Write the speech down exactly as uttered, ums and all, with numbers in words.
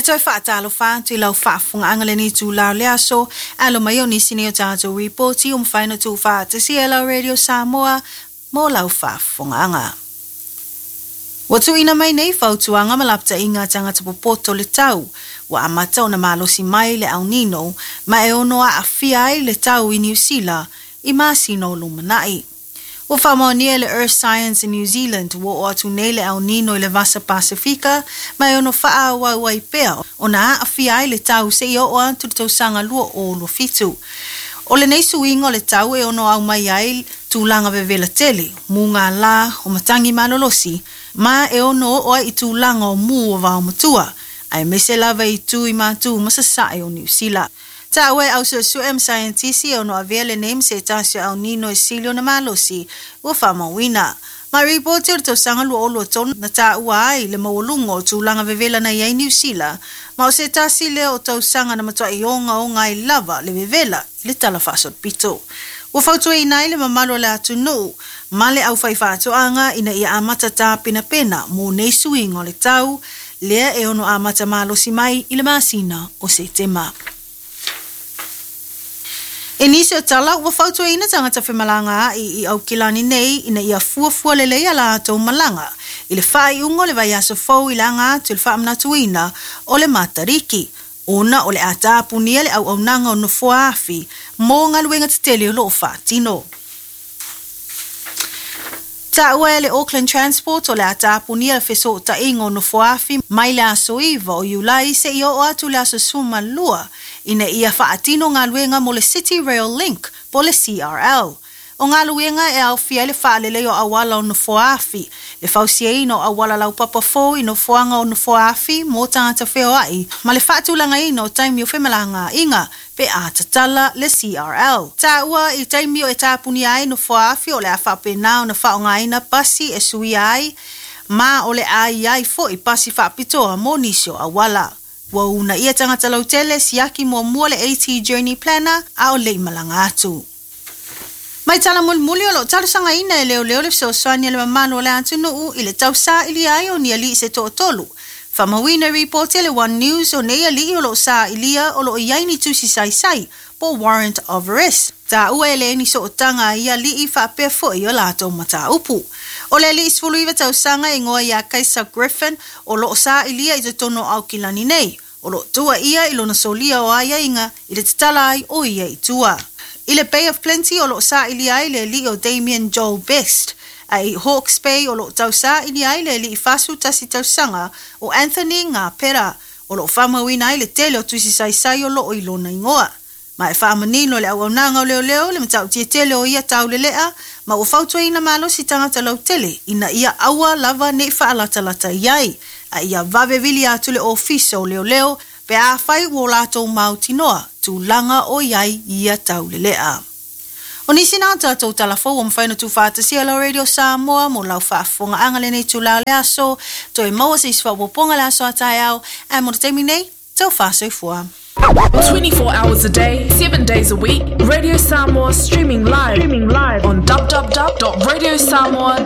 toi fa talo fa tu lau fa funga angale ni tu la le aso alo mayo ni sinio tato reporti um faino tu fa te si ela Radio Samoa mo lau fa funga anga. Watu ina mai nei fautuanga malapta inga tanga tapopoto le tau wa amata ona malosi mai le au nino ma e ono a afiai le tau i New Zealand i masino lumanai. O whamonia le Earth Science in New Zealand wo o atu nei le au nino i le Vasa Pasifika ma e ono faa wa wai pea o na afiai le tau se i o o antu le tausanga lua o lo fitu. O le nei suingo le tau e ono au mai ai tūlanga vevela tele, munga la o matangi malolosi, ma e ono o i tūlanga o mu o vau matua, ai mese lava i tū i mātū masasai o New Zealand. Ta awe au su su em scientisi e ono avele name se tasio au nino e silio na malosi, ua whamawina. Ma reporti o tau sanga lua olo ton na ta ua ai le mawalungo o tūlanga vevela na iai New Zealand, ma o se tasi leo o tau sanga na matua i onga o ngai lava le vevela le talafasot pito. Ua fautua inai le mamalo le atu nuu, ma le au whaifaato anga ina ia amata tā pena pena mo nei suingo le tau, lea e ono amata malosi mai i le masina o se tema. E nisi o tala, ua fautua ina tangata whemalanga i i au kilani nei ina ia fuafua le leia la atou malanga, i le whai ungo le vai aso fau i la ngā tu le whaamnatuina o le matariki. Ona o le atapunia le au au nanga o nofua afi, mō ngā luenga te tele o loo whātino. Ta ua le Auckland Transport o le atapunia le wheso ta ingo nofua afi, mai le aso iwa o iulai se i o atu le aso suma lua, ina ia whaatino ngā luenga mo le City Rail Link po le C R L. O ngā luenga e au fia le whaalele o awala o nofua afi, le fausia ino awala lau papafo ino fuanga o nofua afi mō tangata wheo ai, ma le whaatulanga ino taimi o whemalanga inga pe a tatala le C R L. Ta ua i taimi o e tāpuni ai nofua afi o le a whapena o na whaonga ina pasi e sui ai, ma o le ai ai fo i pasi whapitoa mō nisio awala. Wa una ia tangata lau tele siaki mo mua le AT Journey Planner a o le imalanga atu. Mai tala mulmuli o lo tala sanga ina e leo leo le so soania le mamano le antu nuu i le tausa ili ai o ni ali se to tolu. Famawina report le One News o nei ali o lo sa ilia o lo iai ni tusi sai sai po warrant of arrest. Ta ua ele ni so otanga i ali i whapea fo i o lato mata upu. O le ali isfulu iwa tausanga i ngoa ia Kaisa Griffin o lo sa ilia i te tono au kilani nei. O lo tua ia i lo na solia o aia inga i le tatala ai o ia i tua. I le Bay of Plenty o lo sa ili ai le li o Damien Joel Best. Ai Hawke's Bay o lo tau sa ili ai le li i fasu tasi tausanga o Anthony ngā pera. O lo whamawina ai le tele o tuisi sai sai o lo o ilona ingoa. Ma e whamanino le au nanga o leo leo le matau tia tele o ia tau le lea, ma o fautua ina malo si tangata lau tele ina ia awa lava ne whaalata lata iai. A ia vavevili atu le ofiso leo leo, pe a whai wo lato mautinoa, tu langa o iai ia tau le lea. O nisi nā tātou talafo o mwhaina tu whātasi ala Radio Samoa, mo lau whaafonga angale nei tu lau lea so, to e maua se iswa waponga lea so atai au, e mo te teimi nei, tau whāsoi fua. twenty-four hours a day, seven days a week, Radio Samoa streaming live, streaming live on w w w dot radio samoa